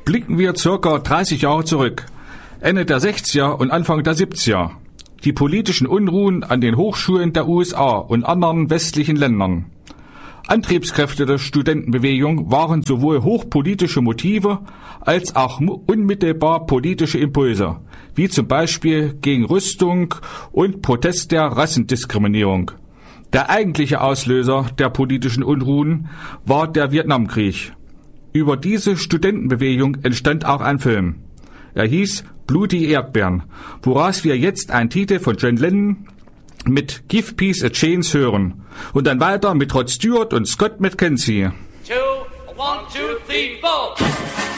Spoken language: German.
Blicken wir circa 30 Jahre zurück. Ende der 60er und Anfang der 70er. Die politischen Unruhen an den Hochschulen der USA und anderen westlichen Ländern. Antriebskräfte der Studentenbewegung waren sowohl hochpolitische Motive als auch unmittelbar politische Impulse, wie zum Beispiel gegen Rüstung und Protest der Rassendiskriminierung. Der eigentliche Auslöser der politischen Unruhen war der Vietnamkrieg. Über diese Studentenbewegung entstand auch ein Film. Er hieß Blutige Erdbeeren, woraus wir jetzt einen Titel von John Lennon mit Give Peace a Chance hören. Und dann weiter mit Rod Stewart und Scott McKenzie. 2, 1, 2, 3, 4.